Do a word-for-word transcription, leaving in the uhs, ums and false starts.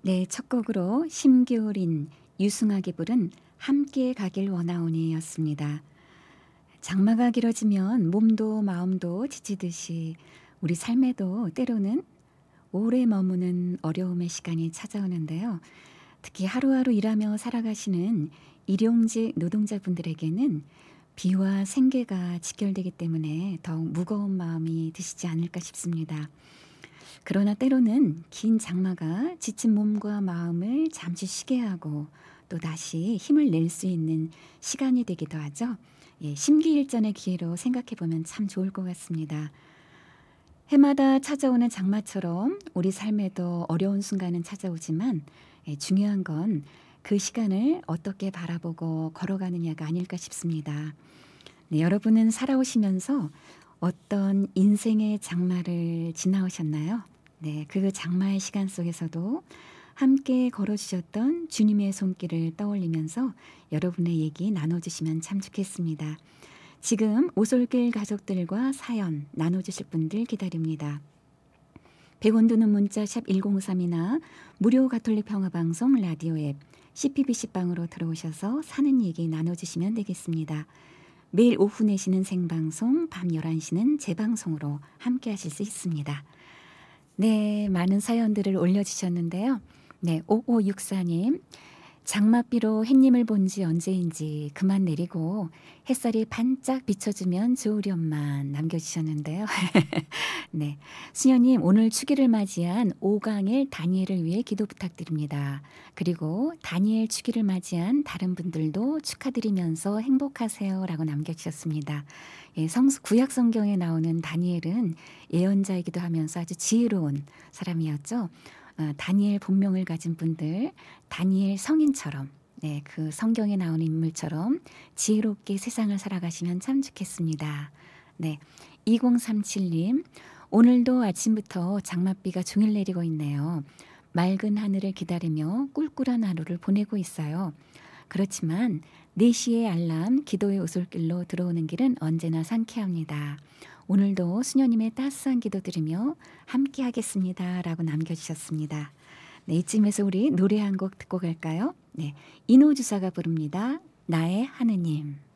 네, 첫 곡으로 심기울인 유승학이 부른 함께 가길 원하오니였습니다. 장마가 길어지면 몸도 마음도 지치듯이 우리 삶에도 때로는 오래 머무는 어려움의 시간이 찾아오는데요. 특히 하루하루 일하며 살아가시는 일용직 노동자분들에게는 비와 생계가 직결되기 때문에 더욱 무거운 마음이 드시지 않을까 싶습니다. 그러나 때로는 긴 장마가 지친 몸과 마음을 잠시 쉬게 하고 또 다시 힘을 낼 수 있는 시간이 되기도 하죠. 예, 심기일전의 기회로 생각해 보면 참 좋을 것 같습니다. 해마다 찾아오는 장마처럼 우리 삶에도 어려운 순간은 찾아오지만 예, 중요한 건 그 시간을 어떻게 바라보고 걸어가느냐가 아닐까 싶습니다. 네, 여러분은 살아오시면서 어떤 인생의 장마를 지나오셨나요? 네, 그 장마의 시간 속에서도 함께 걸어주셨던 주님의 손길을 떠올리면서 여러분의 얘기 나눠주시면 참 좋겠습니다. 지금 오솔길 가족들과 사연 나눠주실 분들 기다립니다. 백 원 드는 문자 샵 일공삼이나 무료 가톨릭 평화방송 라디오 앱 씨피비씨 방으로 들어오셔서 사는 얘기 나눠주시면 되겠습니다. 매일 오후 네 시는 생방송, 밤 열한 시는 재방송으로 함께 하실 수 있습니다. 네, 많은 사연들을 올려주셨는데요. 네, 오오육사 님. 장맛비로 햇님을 본 지 언제인지 그만 내리고 햇살이 반짝 비춰주면 좋으련만 남겨주셨는데요. 네, 수녀님 오늘 축일을 맞이한 오강일 다니엘을 위해 기도 부탁드립니다. 그리고 다니엘 축일을 맞이한 다른 분들도 축하드리면서 행복하세요 라고 남겨주셨습니다. 예, 성수 구약 성경에 나오는 다니엘은 예언자이기도 하면서 아주 지혜로운 사람이었죠. 어, 다니엘 본명을 가진 분들, 다니엘 성인처럼 네, 그 성경에 나오는 인물처럼 지혜롭게 세상을 살아가시면 참 좋겠습니다. 네, 이공삼칠 님. 오늘도 아침부터 장맛비가 종일 내리고 있네요. 맑은 하늘을 기다리며 꿀꿀한 하루를 보내고 있어요. 그렇지만 네 시의 알람 기도의 오솔길로 들어오는 길은 언제나 상쾌합니다. 오늘도 수녀님의 따스한 기도 들으며 함께 하겠습니다 라고 남겨주셨습니다. 네, 이쯤에서 우리 노래 한 곡 듣고 갈까요? 네, 이노주사가 부릅니다. 나의 하느님.